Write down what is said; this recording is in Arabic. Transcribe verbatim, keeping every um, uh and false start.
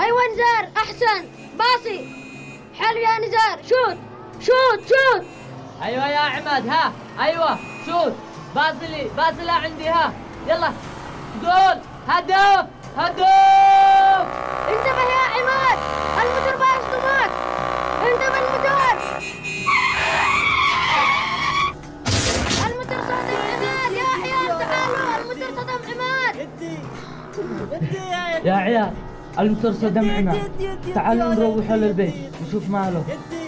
ايوه نزار احسن. باصي حلو يا نزار. شوت شوت شوت. ايوه يا عماد. ها ايوه شوت. باصلي باصلها عندي. ها يلا جول. هدف هدف. انتبه يا عماد، الموتور باص طماط. انتبه الموتور. الموتور صدم عماد. يا عيال تعالوا، الموتور صدم عماد. يا عيال الموتور صدم عماد. تعالوا نروح للبيت نشوف ماله.